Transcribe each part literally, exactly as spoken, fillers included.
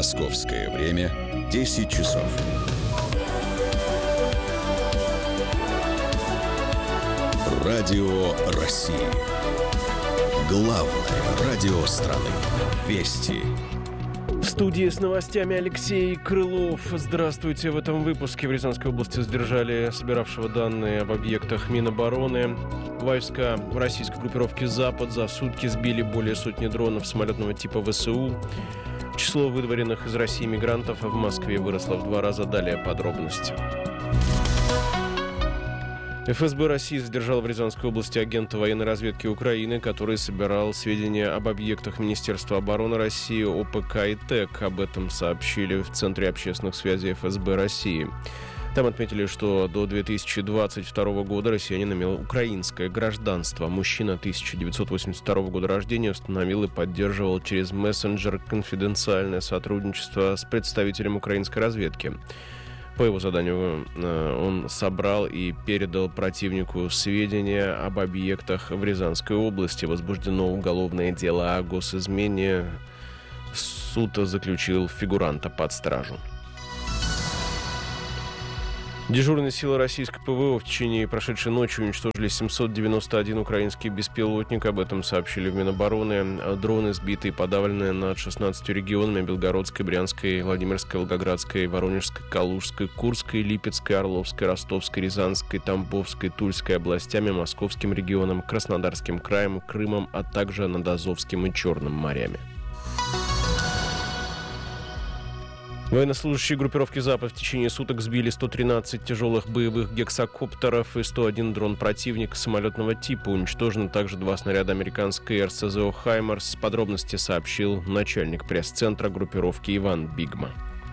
Московское время десять часов. Радио России. Главное радио страны. Вести. В студии с новостями Алексей Крылов. Здравствуйте. В этом выпуске в Рязанской области задержали собиравшего данные об объектах Минобороны. Войска российской группировки «Запад» за сутки сбили более сотни дронов самолетного типа ВСУ. Число выдворенных из России мигрантов в Москве выросло в два раза. Далее подробности. эф эс бэ России задержал в Рязанской области агента военной разведки Украины, который собирал сведения об объектах Министерства обороны России, о пэ ка и ТЭК. Об этом сообщили в Центре общественных связей эф эс бэ России. Там отметили, что до две тысячи двадцать второго года россиянин имел украинское гражданство. Мужчина тысяча девятьсот восемьдесят второго года рождения установил и поддерживал через мессенджер конфиденциальное сотрудничество с представителем украинской разведки. По его заданию он собрал и передал противнику сведения об объектах в Рязанской области. Возбуждено уголовное дело о госизмене. Суд заключил фигуранта под стражу. Дежурные силы российской пэ вэ о в течение прошедшей ночи уничтожили семьсот девяносто один украинский беспилотник. Об этом сообщили в Минобороны. Дроны сбиты и подавлены над шестнадцатью регионами: Белгородской, Брянской, Владимирской, Волгоградской, Воронежской, Калужской, Курской, Липецкой, Орловской, Ростовской, Рязанской, Тамбовской, Тульской областями, Московским регионом, Краснодарским краем, Крымом, а также над Азовским и Черным морями. Военнослужащие группировки «Запад» в течение суток сбили сто тринадцать тяжелых боевых гексакоптеров и сто один дрон противника самолетного типа. Уничтожено также два снаряда американской эр эс зэ о «Хаймарс». Подробности сообщил начальник пресс-центра группировки Иван Бигма.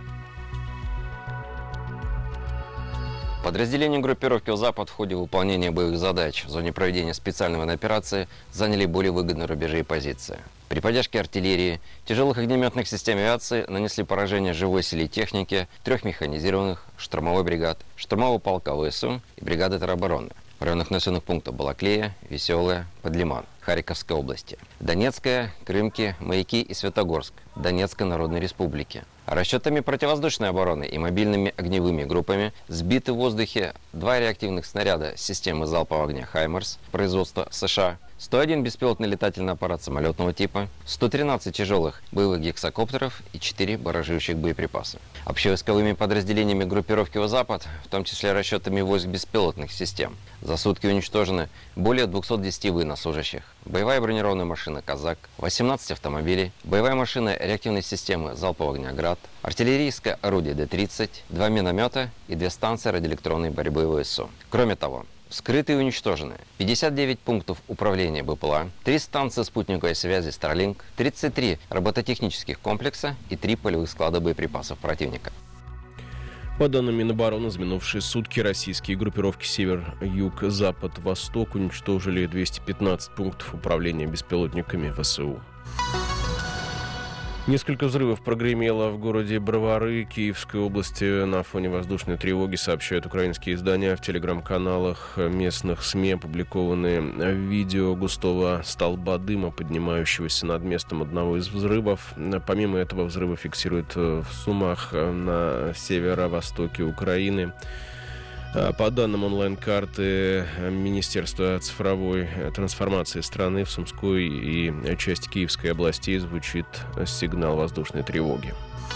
Подразделения группировки «Запад» в ходе выполнения боевых задач в зоне проведения специальной военной операции заняли более выгодные рубежи и позиции. При поддержке артиллерии, тяжелых огнеметных систем авиации нанесли поражение живой силе техники трех механизированных штурмовой бригад, штурмового полка вэ эс у и бригады теробороны в районах населенных пунктов Балаклея, Веселая, Подлиман, Харьковской области, Донецкая, Крымки, Маяки и Светогорск, Донецкой Народной Республики. Расчетами противовоздушной обороны и мобильными огневыми группами сбиты в воздухе два реактивных снаряда системы залпового огня «Хаймарс» производства США, сто один беспилотный летательный аппарат самолетного типа, сто тринадцать тяжелых боевых гексакоптеров и четыре баражирующих боеприпаса. Общевойсковыми подразделениями группировки «Запад», в том числе расчетами войск беспилотных систем, за сутки уничтожены более двухсот десяти военнослужащих, боевая бронированная машина «Казак», восемнадцать автомобилей, боевая машина реактивной системы залпового огня «Град», артиллерийское орудие дэ тридцать, два миномета и две станции радиоэлектронной борьбы вэ эс у. Кроме того, вскрыты и уничтожены пятьдесят девять пунктов управления бэ пэ эл а, три станции спутниковой связи Starlink, тридцать три робототехнических комплекса и три полевых склада боеприпасов противника. По данным Минобороны, за минувшие сутки российские группировки «Север», «Юг», «Запад», «Восток» уничтожили двести пятнадцать пунктов управления беспилотниками вэ эс у. Несколько взрывов прогремело в городе Бровары Киевской области на фоне воздушной тревоги, сообщают украинские издания. В телеграм-каналах местных СМИ опубликованы видео густого столба дыма, поднимающегося над местом одного из взрывов. Помимо этого, взрывы фиксируют в Сумах на северо-востоке Украины. По данным онлайн-карты Министерства цифровой трансформации страны, в Сумской и части Киевской областей звучит сигнал воздушной тревоги.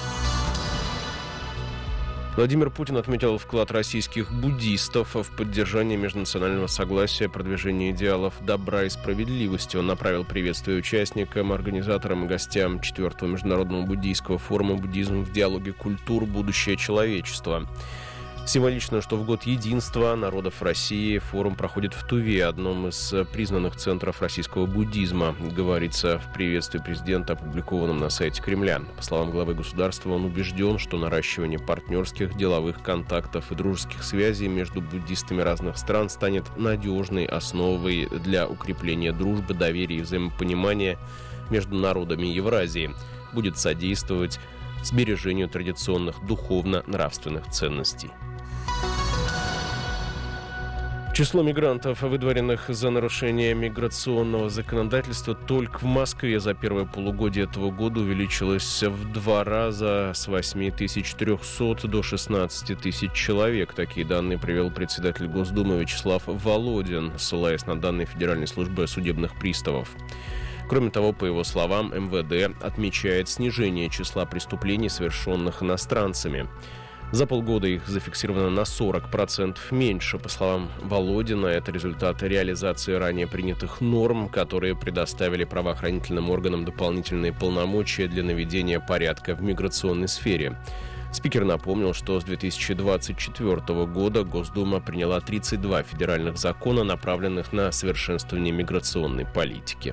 Владимир Путин отметил вклад российских буддистов в поддержание межнационального согласия, продвижение идеалов добра и справедливости. Он направил приветствие участникам, организаторам и гостям четвертого международного буддийского форума «Буддизм в диалоге культур. Будущее человечества». Символично, что в год единства народов России форум проходит в Туве, одном из признанных центров российского буддизма, говорится в приветствии президента, опубликованном на сайте Кремля. По словам главы государства, он убежден, что наращивание партнерских, деловых контактов и дружеских связей между буддистами разных стран станет надежной основой для укрепления дружбы, доверия и взаимопонимания между народами Евразии, будет содействовать сбережению традиционных духовно-нравственных ценностей. Число мигрантов, выдворенных за нарушение миграционного законодательства, только в Москве за первое полугодие этого года увеличилось в два раза, с восьми тысяч трехсот до шестнадцати тысяч человек. Такие данные привел председатель Госдумы Вячеслав Володин, ссылаясь на данные Федеральной службы судебных приставов. Кроме того, по его словам, эм вэ дэ отмечает снижение числа преступлений, совершенных иностранцами. За полгода их зафиксировано на сорок процентов меньше. По словам Володина, это результат реализации ранее принятых норм, которые предоставили правоохранительным органам дополнительные полномочия для наведения порядка в миграционной сфере. Спикер напомнил, что с две тысячи двадцать четвёртого года Госдума приняла тридцать два федеральных закона, направленных на совершенствование миграционной политики.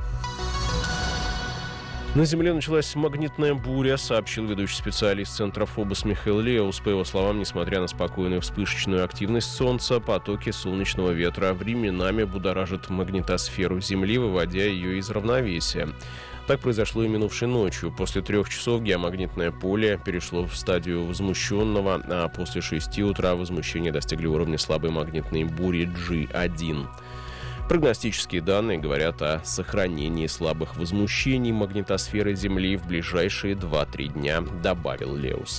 На Земле началась магнитная буря, сообщил ведущий специалист Центра Фобос Михаил Леус. По его словам, несмотря на спокойную вспышечную активность Солнца, потоки солнечного ветра временами будоражат магнитосферу Земли, выводя ее из равновесия. Так произошло и минувшей ночью. После трех часов геомагнитное поле перешло в стадию возмущенного, а после шести утра возмущения достигли уровня слабой магнитной бури джи один. Прогностические данные говорят о сохранении слабых возмущений магнитосферы Земли в ближайшие два-три дня, добавил Леус.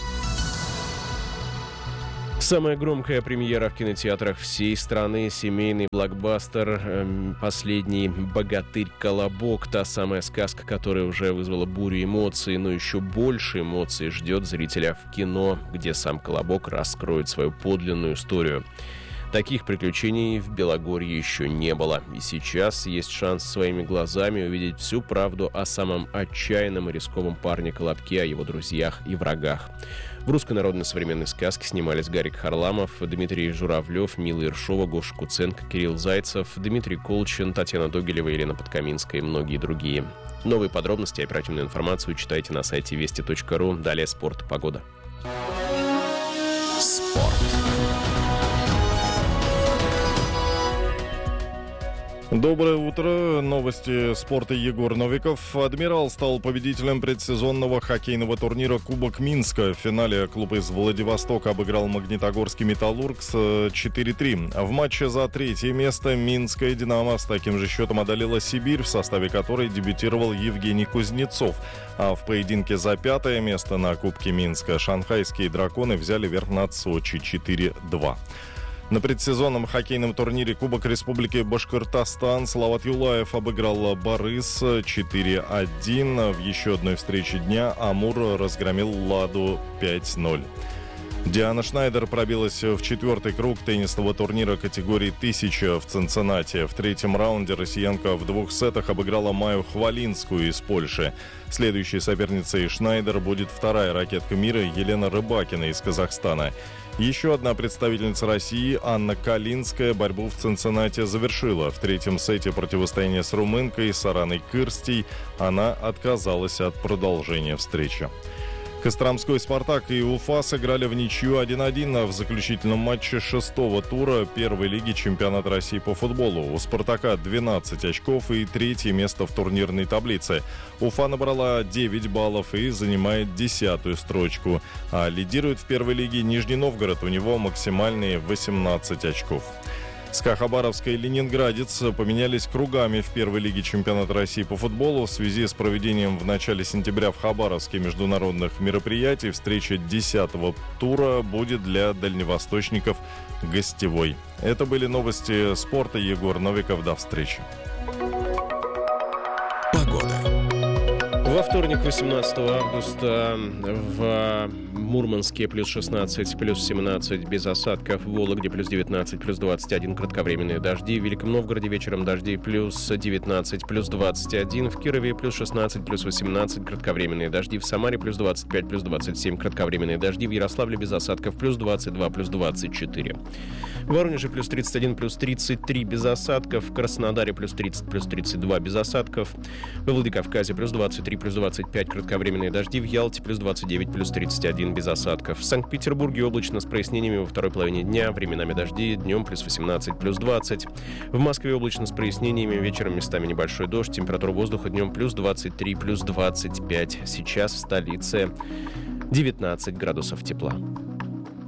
Самая громкая премьера в кинотеатрах всей страны — семейный блокбастер э, «Последний богатырь-колобок». Та самая сказка, которая уже вызвала бурю эмоций, но еще больше эмоций ждет зрителя в кино, где сам Колобок раскроет свою подлинную историю. Таких приключений в Белогорье еще не было. И сейчас есть шанс своими глазами увидеть всю правду о самом отчаянном и рисковом парне Колобке, о его друзьях и врагах. В русской народной современной сказке снимались Гарик Харламов, Дмитрий Журавлев, Мила Ершова, Гоша Куценко, Кирилл Зайцев, Дмитрий Колчин, Татьяна Догилева, Елена Подкаминская и многие другие. Новые подробности и оперативную информацию читайте на сайте вести точка ру. Далее спорт и погода. Спорт. Доброе утро. Новости спорта. Егор Новиков. «Адмирал» стал победителем предсезонного хоккейного турнира «Кубок Минска». В финале клуб из Владивостока обыграл Магнитогорский «Металлург» с четыре три. В матче за третье место минская «Динамо» с таким же счетом одолела «Сибирь», в составе которой дебютировал Евгений Кузнецов. А в поединке за пятое место на Кубке Минска шанхайские «Драконы» взяли верх над Сочи четыре два. На предсезонном хоккейном турнире Кубок Республики Башкортостан Салават Юлаев обыграл Барыс четыре один. В еще одной встрече дня Амур разгромил Ладу пять ноль. Диана Шнайдер пробилась в четвертый круг теннисного турнира категории «тысяча» в Цинциннати. В третьем раунде россиянка в двух сетах обыграла Майю Хвалинскую из Польши. Следующей соперницей Шнайдер будет вторая ракетка мира Елена Рыбакина из Казахстана. Еще одна представительница России, Анна Калинская, борьбу в Цинциннати завершила. В третьем сете противостояния с румынкой Сараной Кырстей она отказалась от продолжения встречи. Костромской «Спартак» и Уфа сыграли в ничью один один в заключительном матче шестого тура первой лиги чемпионата России по футболу. У «Спартака» двенадцать очков и третье место в турнирной таблице. Уфа набрала девять баллов и занимает десятую строчку. А лидирует в первой лиге Нижний Новгород, у него максимальные восемнадцать очков. СКА Хабаровск и Ленинградец поменялись кругами в первой лиге чемпионата России по футболу. В связи с проведением в начале сентября в Хабаровске международных мероприятий встреча десятого тура будет для дальневосточников гостевой. Это были новости спорта. Егор Новиков. До встречи. Погода. Во вторник, восемнадцатого августа, в Мурманске плюс шестнадцать, плюс семнадцать без осадков, в Вологде плюс девятнадцать, плюс двадцать один, кратковременные дожди, в Великом Новгороде вечером дожди плюс девятнадцать, плюс двадцать один, в Кирове плюс шестнадцать, плюс восемнадцать, кратковременные дожди, в Самаре плюс двадцать пять, плюс двадцать семь, кратковременные дожди, в Ярославле без осадков плюс двадцать два, плюс двадцать четыре. В Воронеже плюс тридцать один, плюс тридцать три без осадков, в Краснодаре плюс тридцать, плюс тридцать два без осадков, во Владикавказе плюс двадцать три, плюс двадцать пять, кратковременные дожди, в Ялте плюс двадцать девять, плюс тридцать один без осадков. В Санкт-Петербурге облачно с прояснениями во второй половине дня, временами дожди, днем плюс восемнадцать, плюс двадцать. В Москве облачно с прояснениями, вечером местами небольшой дождь, температура воздуха днем плюс двадцать три, плюс двадцать пять. Сейчас в столице девятнадцать градусов тепла.